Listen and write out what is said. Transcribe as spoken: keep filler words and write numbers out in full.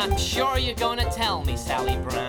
I'm sure you're gonna tell me, Sally Brown.